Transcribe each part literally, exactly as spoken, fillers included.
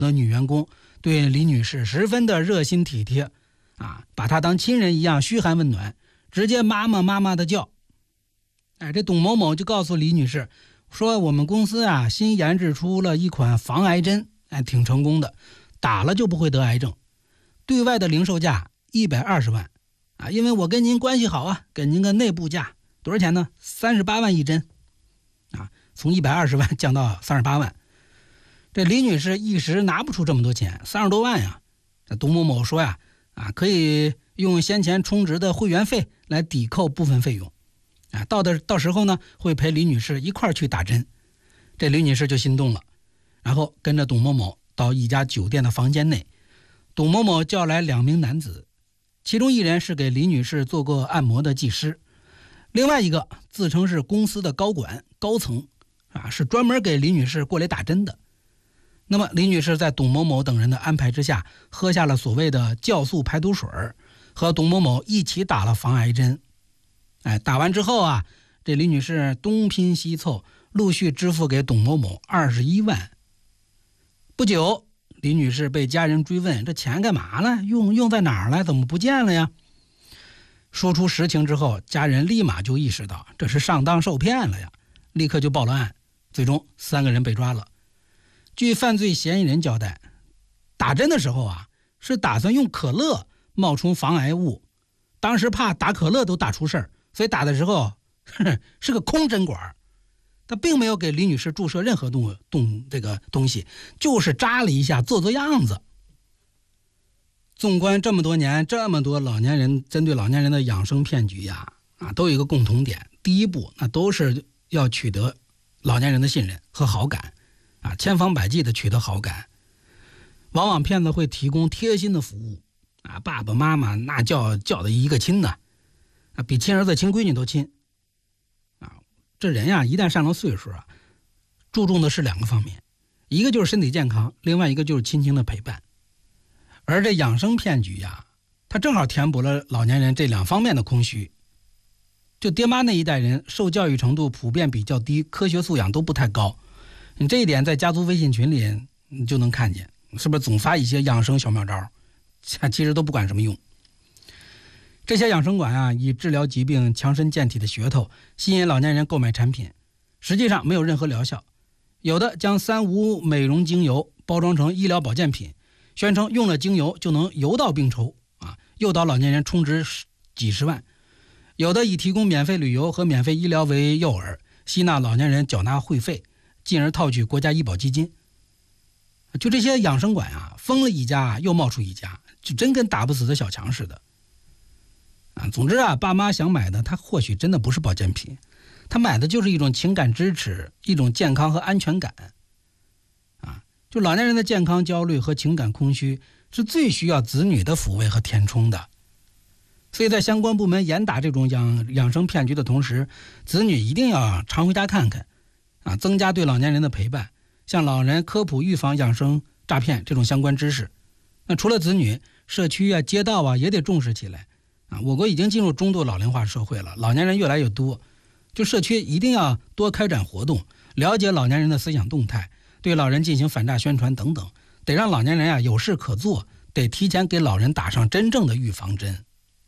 的女员工对李女士十分的热心体贴啊，把她当亲人一样嘘寒问暖，直接妈妈妈妈的叫。哎，这董某某就告诉李女士说，我们公司啊新研制出了一款防癌针，哎，挺成功的，打了就不会得癌症，对外的零售价一百二十万啊，因为我跟您关系好啊，给您个内部价，多少钱呢？三十八万一针啊，从一百二十万降到三十八万。这李女士一时拿不出这么多钱，三十多万呀。这董某某说呀，啊，可以用先前充值的会员费来抵扣部分费用，啊，到的到时候呢，会陪李女士一块儿去打针。这李女士就心动了，然后跟着董某某到一家酒店的房间内，董某某叫来两名男子，其中一人是给李女士做过按摩的技师，另外一个自称是公司的高管高层，啊，是专门给李女士过来打针的。那么李女士在董某某等人的安排之下，喝下了所谓的酵素排毒水，和董某某一起打了防癌针。哎，打完之后啊，这李女士东拼西凑，陆续支付给董某某二十一万。不久，李女士被家人追问，这钱干嘛了？用用在哪儿了？怎么不见了呀？说出实情之后，家人立马就意识到这是上当受骗了呀，立刻就报了案，最终三个人被抓了。据犯罪嫌疑人交代，打针的时候啊，是打算用可乐冒充防癌物，当时怕打可乐都打出事儿，所以打的时候呵呵是个空针管，他并没有给李女士注射任何动动这个东西，就是扎了一下做做样子。纵观这么多年，这么多老年人针对老年人的养生骗局呀，啊，都有一个共同点，第一步那都是要取得老年人的信任和好感。啊，千方百计的取得好感，往往骗子会提供贴心的服务，啊，爸爸妈妈那叫叫的一个亲呢，啊，比亲儿子亲闺女都亲，啊，这人呀一旦上了岁数啊，注重的是两个方面，一个就是身体健康，另外一个就是亲情的陪伴，而这养生骗局呀，它正好填补了老年人这两方面的空虚。就爹妈那一代人受教育程度普遍比较低，科学素养都不太高。你这一点在家族微信群里你就能看见，是不是总发一些养生小妙招，其实都不管什么用。这些养生馆啊，以治疗疾病强身健体的噱头吸引老年人购买产品，实际上没有任何疗效。有的将三无美容精油包装成医疗保健品，宣称用了精油就能油到病除啊，诱导老年人充值几十万。有的以提供免费旅游和免费医疗为诱饵，吸纳老年人缴纳会费，进而套取国家医保基金。就这些养生馆啊，封了一家又冒出一家，就真跟打不死的小强似的啊。总之啊，爸妈想买的他或许真的不是保健品，他买的就是一种情感支持，一种健康和安全感啊。就老年人的健康焦虑和情感空虚是最需要子女的抚慰和填充的，所以在相关部门严打这种养养生骗局的同时，子女一定要常回家看看啊，增加对老年人的陪伴，向老人科普预防养生诈骗这种相关知识。那除了子女，社区啊、街道啊也得重视起来啊。我国已经进入中度老龄化社会了，老年人越来越多，就社区一定要多开展活动，了解老年人的思想动态，对老人进行反诈宣传等等，得让老年人啊有事可做，得提前给老人打上真正的预防针。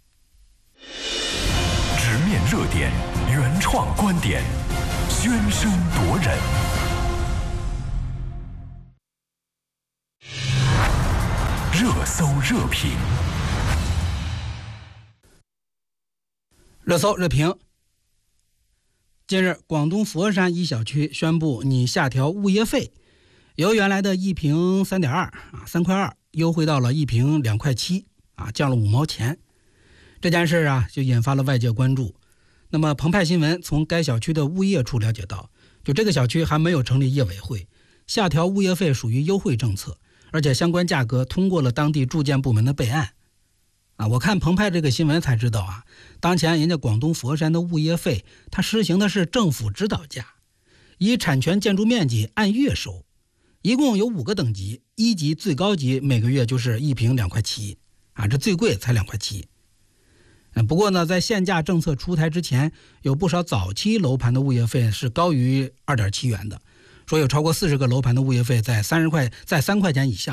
直面热点，原创观点，宣声夺人，热搜热评。 热搜热评。近日，广东佛山一小区宣布拟下调物业费，由原来的一平三点二啊三块二，优惠到了一平两块七啊，降了五毛钱。这件事啊，就引发了外界关注。那么，澎湃新闻从该小区的物业处了解到，就这个小区还没有成立业委会，下调物业费属于优惠政策，而且相关价格通过了当地住建部门的备案。啊，我看澎湃这个新闻才知道啊，当前人家广东佛山的物业费，它实行的是政府指导价，以产权建筑面积按月收，一共有五个等级，一级最高级每个月就是一平两块七啊，这最贵才两块七。不过呢，在限价政策出台之前，有不少早期楼盘的物业费是高于 二点七元的， 说有超过四十个楼盘的物业费在三十块在三块钱以下。